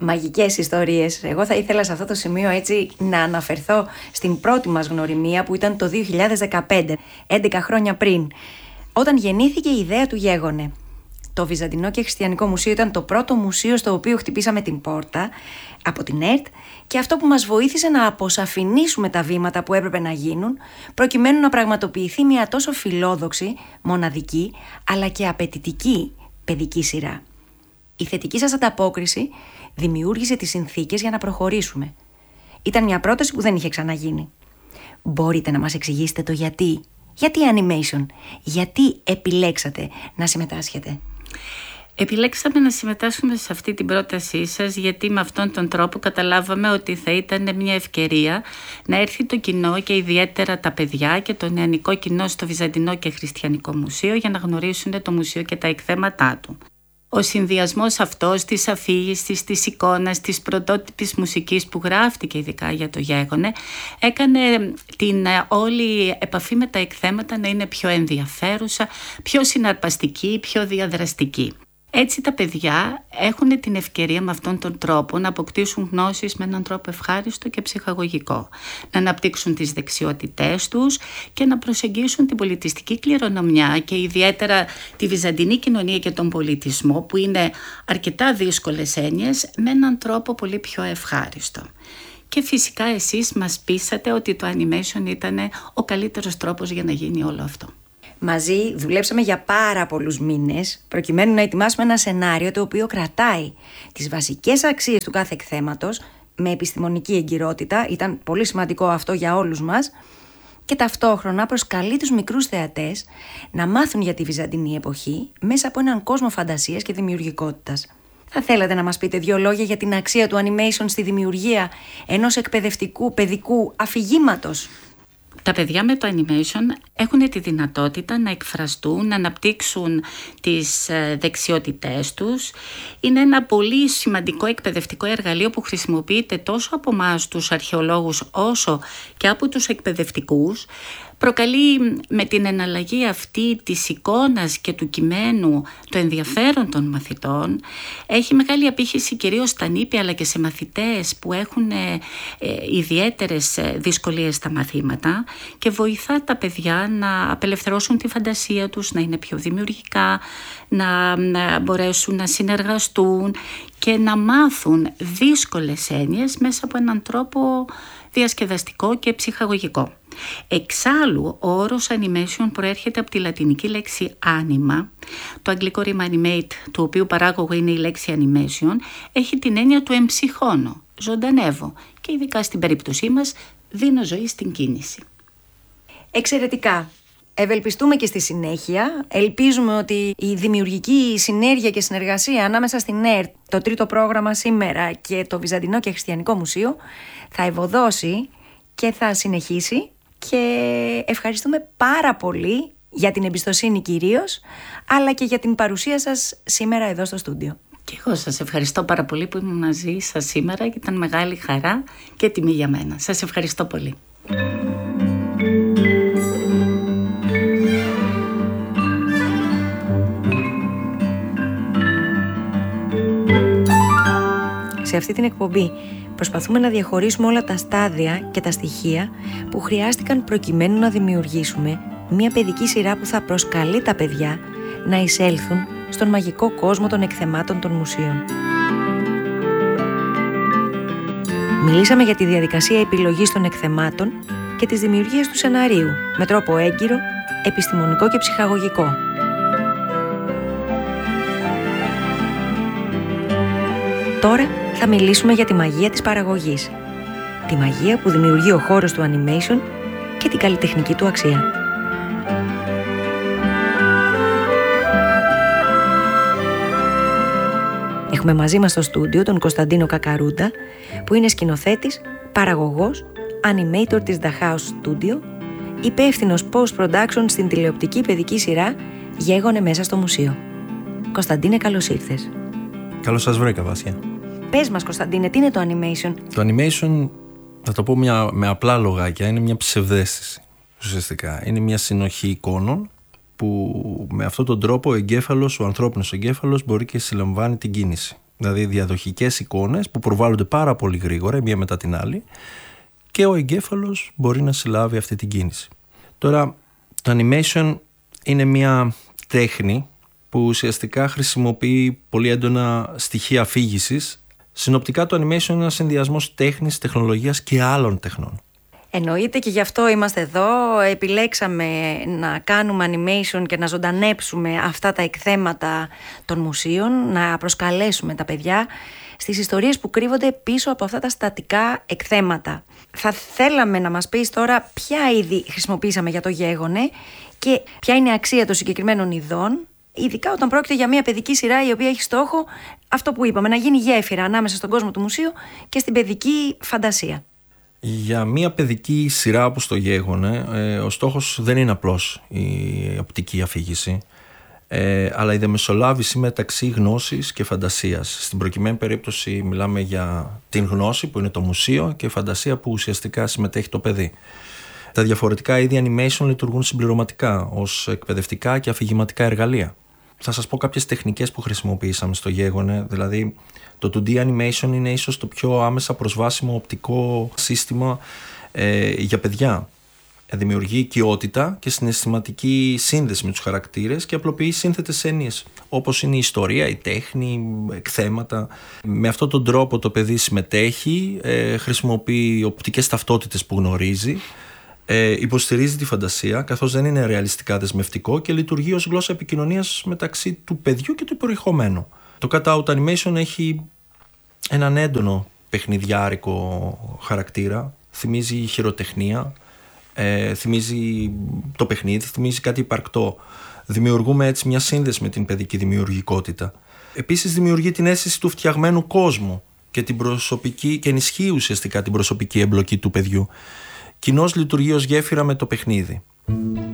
Μαγικές ιστορίες. Εγώ θα ήθελα σε αυτό το σημείο έτσι να αναφερθώ στην πρώτη μας γνωριμία που ήταν το 2015, 11 χρόνια πριν, όταν γεννήθηκε η ιδέα του Γέγονε. Το Βυζαντινό και Χριστιανικό Μουσείο ήταν το πρώτο μουσείο στο οποίο χτυπήσαμε την πόρτα από την ΕΡΤ και αυτό που μας βοήθησε να αποσαφηνίσουμε τα βήματα που έπρεπε να γίνουν προκειμένου να πραγματοποιηθεί μια τόσο φιλόδοξη, μοναδική αλλά και απαιτητική παιδική σειρά. Η θετική σας ανταπόκριση δημιούργησε τις συνθήκες για να προχωρήσουμε. Ήταν μια πρόταση που δεν είχε ξαναγίνει. Μπορείτε να μας εξηγήσετε το γιατί? Γιατί animation? Γιατί επιλέξατε να συμμετάσχετε? Επιλέξαμε να συμμετάσχουμε σε αυτή την πρότασή σας γιατί με αυτόν τον τρόπο καταλάβαμε ότι θα ήταν μια ευκαιρία να έρθει το κοινό και ιδιαίτερα τα παιδιά και το νεανικό κοινό στο Βυζαντινό και Χριστιανικό Μουσείο για να γνωρίσουν το μουσείο και τα εκθέματά του. Ο συνδυασμός αυτός της αφήγησης, της εικόνας, της πρωτότυπης μουσικής που γράφτηκε ειδικά για το Γέγονε έκανε την όλη επαφή με τα εκθέματα να είναι πιο ενδιαφέρουσα, πιο συναρπαστική, πιο διαδραστική. Έτσι τα παιδιά έχουν την ευκαιρία με αυτόν τον τρόπο να αποκτήσουν γνώσεις με έναν τρόπο ευχάριστο και ψυχαγωγικό, να αναπτύξουν τις δεξιότητές τους και να προσεγγίσουν την πολιτιστική κληρονομιά και ιδιαίτερα τη βυζαντινή κοινωνία και τον πολιτισμό που είναι αρκετά δύσκολες έννοιες με έναν τρόπο πολύ πιο ευχάριστο. Και φυσικά εσείς μας πείσατε ότι το animation ήταν ο καλύτερος τρόπος για να γίνει όλο αυτό. Μαζί δουλέψαμε για πάρα πολλούς μήνες προκειμένου να ετοιμάσουμε ένα σενάριο το οποίο κρατάει τις βασικές αξίες του κάθε εκθέματος με επιστημονική εγκυρότητα, ήταν πολύ σημαντικό αυτό για όλους μας, και ταυτόχρονα προσκαλεί τους μικρούς θεατές να μάθουν για τη βυζαντινή εποχή μέσα από έναν κόσμο φαντασίας και δημιουργικότητας. Θα θέλατε να μας πείτε 2 λόγια για την αξία του animation στη δημιουργία ενός εκπαιδευτικού παιδικού αφηγήματος? Τα παιδιά με το animation έχουν τη δυνατότητα να εκφραστούν, να αναπτύξουν τις δεξιότητές τους. Είναι ένα πολύ σημαντικό εκπαιδευτικό εργαλείο που χρησιμοποιείται τόσο από εμάς τους αρχαιολόγους όσο και από τους εκπαιδευτικούς. Προκαλεί με την εναλλαγή αυτή της εικόνας και του κειμένου το ενδιαφέρον των μαθητών. Έχει μεγάλη απήχηση κυρίως στα νήπια αλλά και σε μαθητές που έχουν ιδιαίτερες δυσκολίες στα μαθήματα και βοηθά τα παιδιά να απελευθερώσουν τη φαντασία τους, να είναι πιο δημιουργικά, να μπορέσουν να συνεργαστούν και να μάθουν δύσκολες έννοιες μέσα από έναν τρόπο διασκεδαστικό και ψυχαγωγικό. Εξάλλου, ο όρος animation προέρχεται από τη λατινική λέξη anima. Το αγγλικό ρήμα animate, του οποίου παράγωγο είναι η λέξη animation, έχει την έννοια του εμψυχώνω, ζωντανεύω και ειδικά στην περίπτωσή μας δίνω ζωή στην κίνηση. Εξαιρετικά. Ευελπιστούμε και στη συνέχεια. Ελπίζουμε ότι η δημιουργική συνέργεια και συνεργασία ανάμεσα στην ΕΡΤ, το 3ο πρόγραμμα σήμερα και το Βυζαντινό και Χριστιανικό Μουσείο θα ευωδώσει και θα συνεχίσει και ευχαριστούμε πάρα πολύ για την εμπιστοσύνη κυρίως, αλλά και για την παρουσία σας σήμερα εδώ στο στούντιο. Και εγώ σας ευχαριστώ πάρα πολύ που ήμουν μαζί σας σήμερα και ήταν μεγάλη χαρά και τιμή για μένα. Σας ευχαριστώ πολύ. Σε αυτή την εκπομπή προσπαθούμε να διαχωρίσουμε όλα τα στάδια και τα στοιχεία που χρειάστηκαν προκειμένου να δημιουργήσουμε μια παιδική σειρά που θα προσκαλεί τα παιδιά να εισέλθουν στον μαγικό κόσμο των εκθεμάτων των μουσείων. Μιλήσαμε για τη διαδικασία επιλογής των εκθεμάτων και της δημιουργίας του σεναρίου με τρόπο έγκυρο, επιστημονικό και ψυχαγωγικό. Τώρα θα μιλήσουμε για τη μαγεία της παραγωγής. Τη μαγεία που δημιουργεί ο χώρος του animation και την καλλιτεχνική του αξία. Έχουμε μαζί μας στο στούντιο τον Κωνσταντίνο Κακαρούντα, που είναι σκηνοθέτης, παραγωγός, animator της The House Studio, υπεύθυνος post-production στην τηλεοπτική παιδική σειρά Γέγονε μέσα στο μουσείο. Κωνσταντίνε, καλώς ήρθες. Καλώς σας βρήκα, Βάσια. Πες μας, Κωνσταντίνε, τι είναι το animation? Το animation, θα το πω με απλά λογάκια, είναι μια ψευδαίσθηση ουσιαστικά. Είναι μια συνοχή εικόνων που με αυτόν τον τρόπο ο ανθρώπινος εγκέφαλος μπορεί και συλλαμβάνει την κίνηση. Δηλαδή διαδοχικές εικόνες που προβάλλονται πάρα πολύ γρήγορα η μία μετά την άλλη και ο εγκέφαλος μπορεί να συλλάβει αυτή την κίνηση. Τώρα, το animation είναι μια τέχνη που ουσιαστικά χρησιμοποιεί πολύ έντονα στοιχεία αφήγησης. Συνοπτικά το animation είναι ένας συνδυασμός τέχνης, τεχνολογίας και άλλων τεχνών. Εννοείται, και γι' αυτό είμαστε εδώ. Επιλέξαμε να κάνουμε animation και να ζωντανέψουμε αυτά τα εκθέματα των μουσείων, να προσκαλέσουμε τα παιδιά στις ιστορίες που κρύβονται πίσω από αυτά τα στατικά εκθέματα. Θα θέλαμε να μας πεις τώρα ποια είδη χρησιμοποίησαμε για το Γέγονε και ποια είναι η αξία των συγκεκριμένων ειδών, ειδικά όταν πρόκειται για μια παιδική σειρά η οποία έχει στόχο αυτό που είπαμε, να γίνει γέφυρα ανάμεσα στον κόσμο του μουσείου και στην παιδική φαντασία. Για μια παιδική σειρά όπως το Γέγονε, ο στόχος δεν είναι απλώς η οπτική αφήγηση, αλλά η διαμεσολάβηση μεταξύ γνώσης και φαντασίας. Στην προκειμένη περίπτωση μιλάμε για την γνώση που είναι το μουσείο και η φαντασία που ουσιαστικά συμμετέχει το παιδί. Τα διαφορετικά είδη animation λειτουργούν συμπληρωματικά ως εκπαιδευτικά και αφηγηματικά εργαλεία. Θα σας πω κάποιες τεχνικές που χρησιμοποιήσαμε στο Γέγονε, δηλαδή το 2D animation είναι ίσως το πιο άμεσα προσβάσιμο οπτικό σύστημα για παιδιά. Δημιουργεί οικειότητα και συναισθηματική σύνδεση με τους χαρακτήρες και απλοποιεί σύνθετες έννοιες, όπως είναι η ιστορία, η τέχνη, εκθέματα. Με αυτόν τον τρόπο το παιδί συμμετέχει, χρησιμοποιεί οπτικές ταυτότητες που γνωρίζει, υποστηρίζει τη φαντασία, καθώς δεν είναι ρεαλιστικά δεσμευτικό και λειτουργεί ως γλώσσα επικοινωνίας μεταξύ του παιδιού και του περιεχομένου. Το cut-out animation έχει έναν έντονο παιχνιδιάρικο χαρακτήρα, θυμίζει χειροτεχνία, θυμίζει το παιχνίδι, θυμίζει κάτι υπαρκτό. Δημιουργούμε έτσι μια σύνδεση με την παιδική δημιουργικότητα. Επίσης δημιουργεί την αίσθηση του φτιαγμένου κόσμου και την προσωπική, και ενισχύει ουσιαστικά την προσωπική εμπλοκή του παιδιού. Κοινώς λειτουργεί ως γέφυρα με το παιχνίδι.